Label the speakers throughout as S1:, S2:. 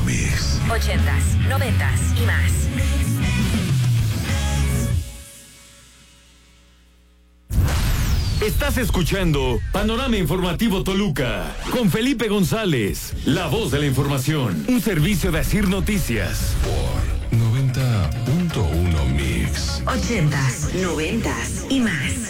S1: Mix.
S2: 80s, 90s y más.
S3: Estás escuchando Panorama Informativo Toluca con Felipe González, la voz de la información, un servicio de Asir Noticias.
S1: Por 90.1 Mix.
S2: 80s, 90s y más.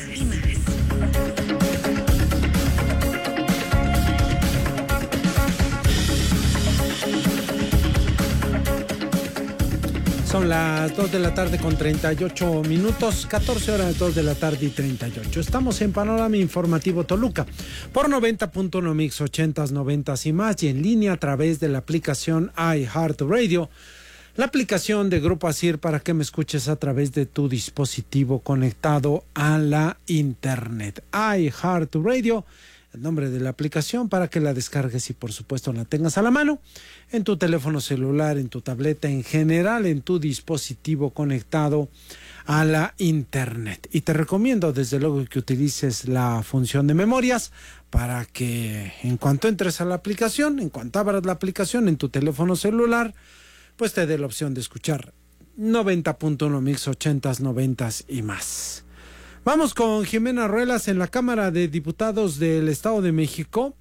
S4: Son las 2 de la tarde con 38 minutos, 14 horas, 2 de la tarde y 38. Estamos en Panorama Informativo Toluca por 90.1 Mix, 80s, 90s y más, y en línea a través de la aplicación iHeartRadio, la aplicación de Grupo Asir para que me escuches a través de tu dispositivo conectado a la internet. iHeartRadio, el nombre de la aplicación, para que la descargues y por supuesto la tengas a la mano en tu teléfono celular, en tu tableta, en general en tu dispositivo conectado a la internet. Y te recomiendo desde luego que utilices la función de memorias para que en cuanto entres a la aplicación, en cuanto abras la aplicación en tu teléfono celular, pues te dé la opción de escuchar 90.1 Mix, 80s, 90s y más. Vamos con Jimena Ruelas en la Cámara de Diputados del Estado de México.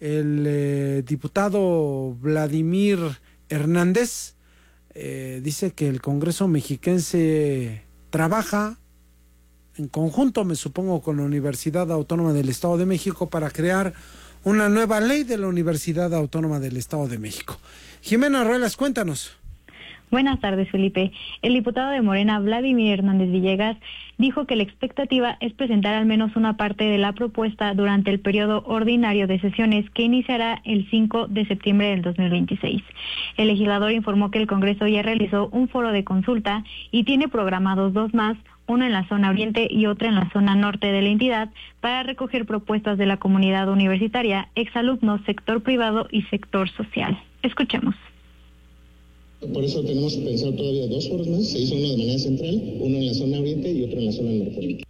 S4: El diputado Vladimir Hernández dice que el Congreso mexiquense trabaja en conjunto, me supongo, con la Universidad Autónoma del Estado de México para crear una nueva ley de la Universidad Autónoma del Estado de México. Jimena Ruelas, cuéntanos.
S5: Buenas tardes, Felipe. El diputado de Morena, Vladimir Hernández Villegas, dijo que la expectativa es presentar al menos una parte de la propuesta durante el periodo ordinario de sesiones que iniciará el 5 de septiembre del 2026. El legislador informó que el Congreso ya realizó un foro de consulta y tiene programados 2 más, uno en la zona oriente y otro en la zona norte de la entidad, para recoger propuestas de la comunidad universitaria, exalumnos, sector privado y sector social. Escuchemos.
S6: Por eso tenemos pensado todavía 2 foros más. Se hizo uno de manera central, uno en la zona oriente y otro en la zona norte.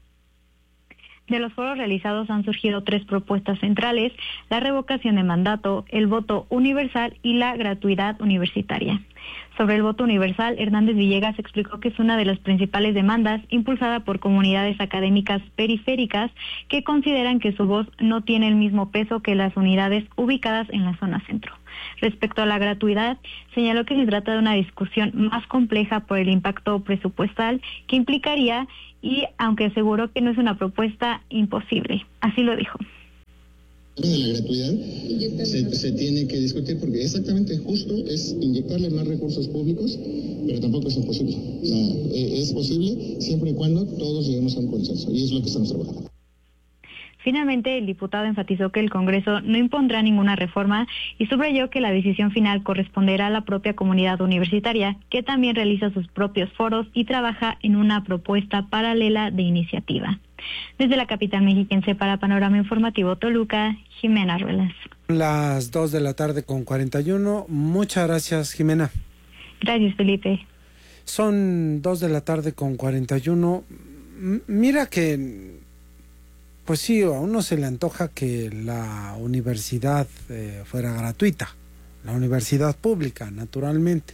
S5: De los foros realizados han surgido 3 propuestas centrales: la revocación de mandato, el voto universal y la gratuidad universitaria. Sobre el voto universal, Hernández Villegas explicó que es una de las principales demandas impulsada por comunidades académicas periféricas que consideran que su voz no tiene el mismo peso que las unidades ubicadas en la zona centro. Respecto a la gratuidad, señaló que se trata de una discusión más compleja por el impacto presupuestal que implicaría, y aunque aseguró que no es una propuesta imposible, así lo dijo.
S6: De la gratuidad se tiene que discutir porque exactamente justo es inyectarle más recursos públicos, pero tampoco es imposible. O sea, es posible siempre y cuando todos lleguemos a un consenso, y es lo que estamos trabajando.
S5: Finalmente, el diputado enfatizó que el Congreso no impondrá ninguna reforma y subrayó que la decisión final corresponderá a la propia comunidad universitaria, que también realiza sus propios foros y trabaja en una propuesta paralela de iniciativa. Desde la capital mexiquense para Panorama Informativo Toluca, Jimena Ruelas.
S4: Las 2 de la tarde con 41. Muchas gracias, Jimena.
S5: Gracias, Felipe.
S4: Son 2 de la tarde con 41. Mira que, pues sí, a uno se le antoja que la universidad fuera gratuita, la universidad pública, naturalmente.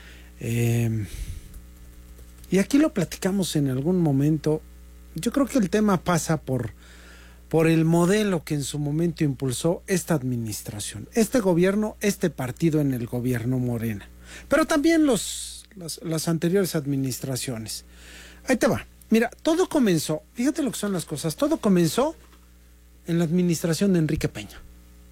S4: Y aquí lo platicamos en algún momento. Yo creo que el tema pasa por el modelo que en su momento impulsó esta administración, este gobierno, este partido en el gobierno Morena, pero también las anteriores administraciones. Ahí te va. Mira, todo comenzó, fíjate lo que son las cosas, todo comenzó en la administración de Enrique Peña.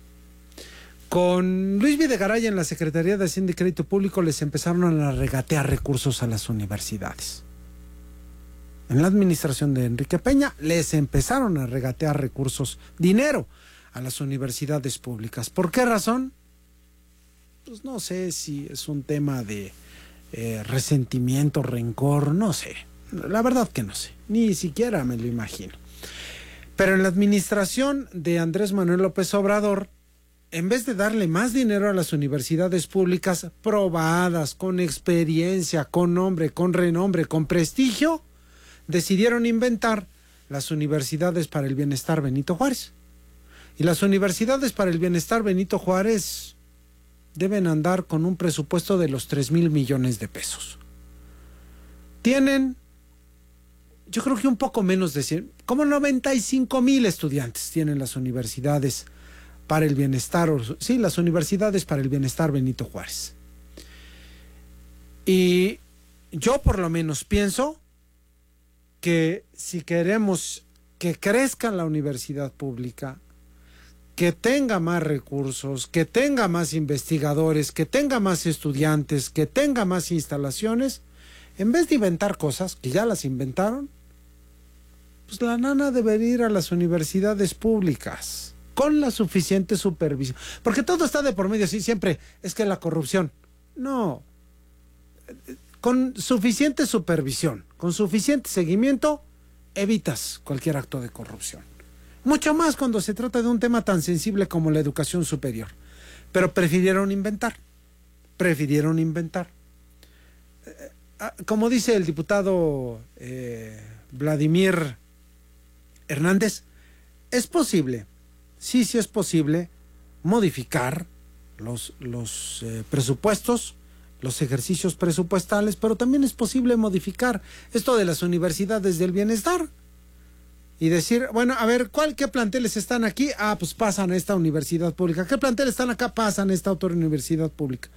S4: Con Luis Videgaray en la Secretaría de Hacienda y Crédito Público les empezaron a regatear recursos a las universidades. En la administración de Enrique Peña les empezaron a regatear recursos, dinero, a las universidades públicas. ¿Por qué razón? Pues no sé si es un tema de resentimiento, rencor, no sé. La verdad que no sé, ni siquiera me lo imagino. Pero en la administración de Andrés Manuel López Obrador, en vez de darle más dinero a las universidades públicas probadas, con experiencia, con nombre, con renombre, con prestigio, decidieron inventar las universidades para el bienestar Benito Juárez. Y las universidades para el bienestar Benito Juárez deben andar con un presupuesto de los 3,000 millones de pesos. Tienen, yo creo que un poco menos de 100, como 95,000 estudiantes tienen las universidades para el bienestar, las universidades para el bienestar Benito Juárez. Y yo por lo menos pienso que si queremos que crezca la universidad pública, que tenga más recursos, que tenga más investigadores, que tenga más estudiantes, que tenga más instalaciones, en vez de inventar cosas que ya las inventaron, pues la lana debería ir a las universidades públicas con la suficiente supervisión, porque todo está de por medio, así siempre es que la corrupción, no, con suficiente supervisión, con suficiente seguimiento, evitas cualquier acto de corrupción. Mucho más cuando se trata de un tema tan sensible como la educación superior. Pero prefirieron inventar. Como dice el diputado Vladimir Hernández, es posible, sí es posible modificar los presupuestos, los ejercicios presupuestales, pero también es posible modificar esto de las universidades del bienestar y decir, bueno, a ver, ¿qué planteles están aquí? Pues pasan a esta universidad pública. ¿Qué planteles están acá? Pasan a esta otra universidad pública.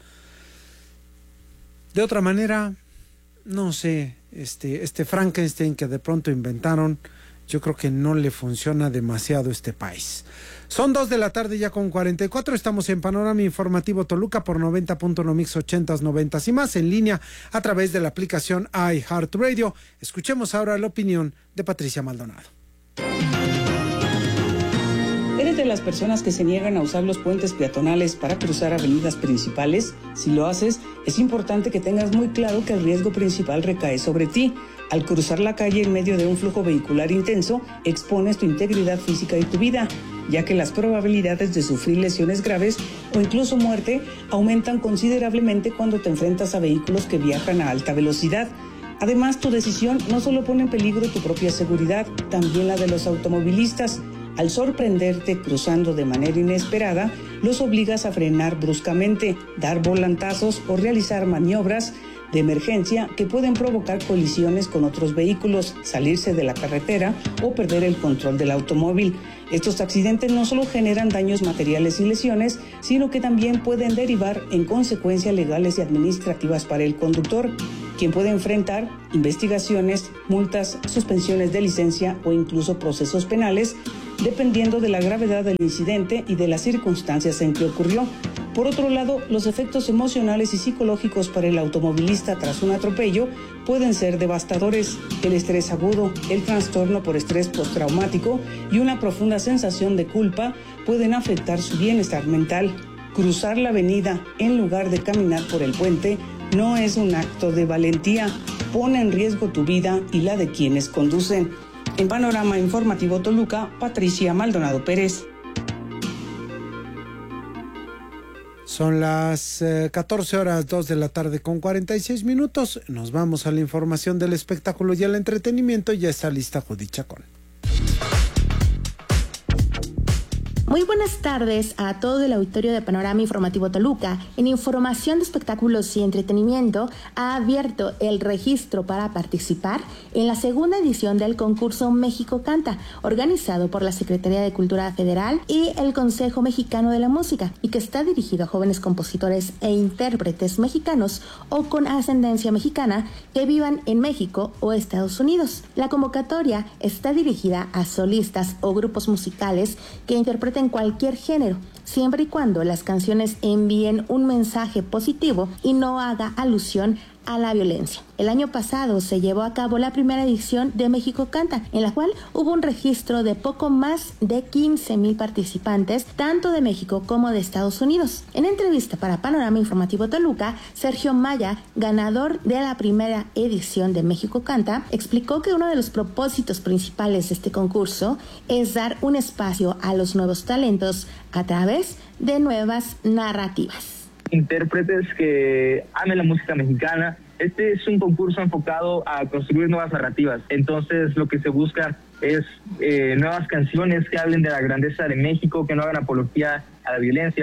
S4: De otra manera, no sé, este Frankenstein que de pronto inventaron, yo creo que no le funciona demasiado a este país. Son 2 de la tarde ya con 44, estamos en Panorama Informativo Toluca por 90.1 Mix 80s, 90s y más, en línea a través de la aplicación iHeartRadio. Escuchemos ahora la opinión de Patricia Maldonado.
S7: ¿Eres de las personas que se niegan a usar los puentes peatonales para cruzar avenidas principales? Si lo haces, es importante que tengas muy claro que el riesgo principal recae sobre ti. Al cruzar la calle en medio de un flujo vehicular intenso, expones tu integridad física y tu vida, ya que las probabilidades de sufrir lesiones graves o incluso muerte aumentan considerablemente cuando te enfrentas a vehículos que viajan a alta velocidad. Además, tu decisión no solo pone en peligro tu propia seguridad, también la de los automovilistas. Al sorprenderte cruzando de manera inesperada, los obligas a frenar bruscamente, dar volantazos o realizar maniobras de emergencia que pueden provocar colisiones con otros vehículos, salirse de la carretera o perder el control del automóvil. Estos accidentes no solo generan daños materiales y lesiones, sino que también pueden derivar en consecuencias legales y administrativas para el conductor, quien puede enfrentar investigaciones, multas, suspensiones de licencia o incluso procesos penales, dependiendo de la gravedad del incidente y de las circunstancias en que ocurrió. Por otro lado, los efectos emocionales y psicológicos para el automovilista tras un atropello pueden ser devastadores. El estrés agudo, el trastorno por estrés postraumático y una profunda sensación de culpa pueden afectar su bienestar mental. Cruzar la avenida en lugar de caminar por el puente no es un acto de valentía, pone en riesgo tu vida y la de quienes conducen. En Panorama Informativo Toluca, Patricia Maldonado Pérez.
S4: Son las 14 horas 2 de la tarde con 46 minutos. Nos vamos a la información del espectáculo y el entretenimiento. Ya está lista Judy Chacón.
S8: Muy buenas tardes a todo el auditorio de Panorama Informativo Toluca. En información de espectáculos y entretenimiento, ha abierto el registro para participar en la segunda edición del concurso México Canta, organizado por la Secretaría de Cultura Federal y el Consejo Mexicano de la Música, y que está dirigido a jóvenes compositores e intérpretes mexicanos o con ascendencia mexicana que vivan en México o Estados Unidos. La convocatoria está dirigida a solistas o grupos musicales que interpreten cualquier género, siempre y cuando las canciones envíen un mensaje positivo y no haga alusión a la violencia. El año pasado se llevó a cabo la primera edición de México Canta, en la cual hubo un registro de poco más de 15,000 participantes, tanto de México como de Estados Unidos. En entrevista para Panorama Informativo Toluca, Sergio Maya, ganador de la primera edición de México Canta, explicó que uno de los propósitos principales de este concurso es dar un espacio a los nuevos talentos a través de nuevas narrativas.
S9: Intérpretes que amen la música mexicana. Este es un concurso enfocado a construir nuevas narrativas. Entonces lo que se busca es nuevas canciones que hablen de la grandeza de México, que no hagan apología a la violencia,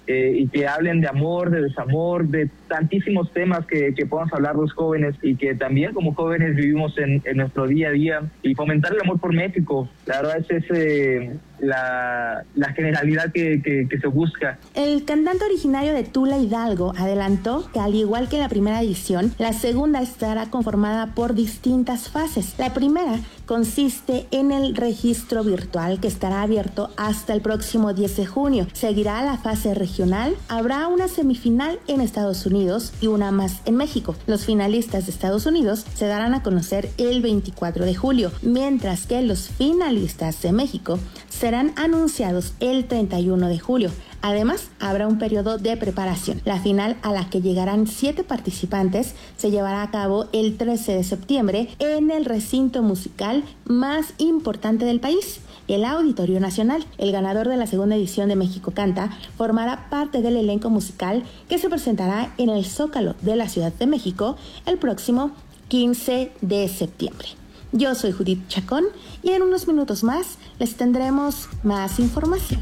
S9: y que hablen de amor, de desamor, de tantísimos temas que podamos hablar los jóvenes y que también como jóvenes vivimos en nuestro día a día, y fomentar el amor por México. La verdad es la generalidad que se busca.
S8: El cantante originario de Tula, Hidalgo, adelantó que al igual que en la primera edición, la segunda estará conformada por distintas fases. La primera consiste en el registro virtual, que estará abierto hasta el próximo 10 de junio. Seguirá la fase regional, habrá una semifinal en Estados Unidos y una más en México. Los finalistas de Estados Unidos se darán a conocer el 24 de julio, mientras que los finalistas de México serán anunciados el 31 de julio. Además, habrá un periodo de preparación. La final, a la que llegarán 7 participantes, se llevará a cabo el 13 de septiembre en el recinto musical más importante del país, el Auditorio Nacional. El ganador de la segunda edición de México Canta formará parte del elenco musical que se presentará en el Zócalo de la Ciudad de México el próximo 15 de septiembre. Yo soy Judith Chacón y en unos minutos más les tendremos más información.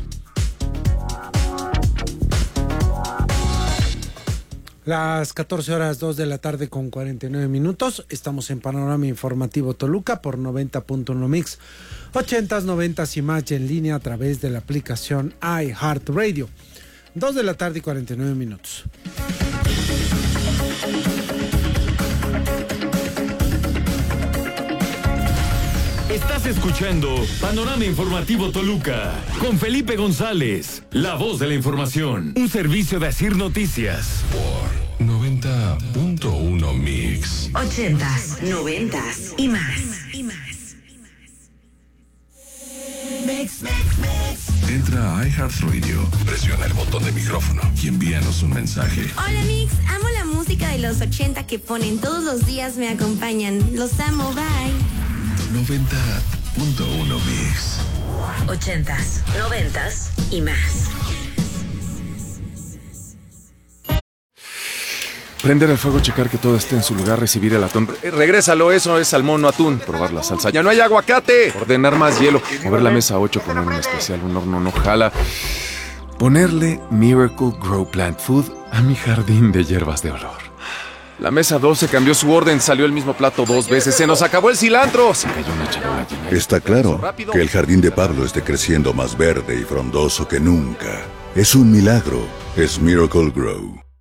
S4: Las 14 horas 2 de la tarde con 49 minutos. Estamos en Panorama Informativo Toluca por 90.1 Mix, 80s, 90s y más, y en línea a través de la aplicación iHeartRadio. 2 de la tarde y 49 minutos.
S3: Estás escuchando Panorama Informativo Toluca con Felipe González, la voz de la información, un servicio de Asir Noticias.
S1: Por 90.1 Mix.
S2: 80s, 90s y más.
S1: Entra a iHeartRadio, presiona el botón de micrófono y envíanos un mensaje.
S10: Hola Mix, amo la música de los 80 que ponen todos los días, me acompañan. Los amo, bye.
S1: 90.1 Mix.
S2: 80s, 90s y más.
S11: Prender el fuego, checar que todo esté en su lugar, recibir el atún. Regrésalo, eso es salmón, no atún. Probar la salsa. ¡Ya no hay aguacate! Ordenar más hielo. Mover la mesa 8, poner un especial, un horno no jala. Ponerle Miracle Grow Plant Food a mi jardín de hierbas de olor. La mesa 12 cambió su orden, salió el mismo plato 2 veces. ¡Se nos acabó el cilantro! Se cayó una charola llena.
S12: Está claro que el jardín de Pablo esté creciendo más verde y frondoso que nunca. Es un milagro. Es Miracle Grow.